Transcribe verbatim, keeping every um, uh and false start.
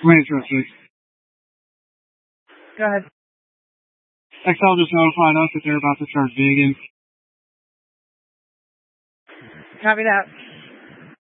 Range Road. Go ahead. X L just notified us that they're about to start digging. Copy that.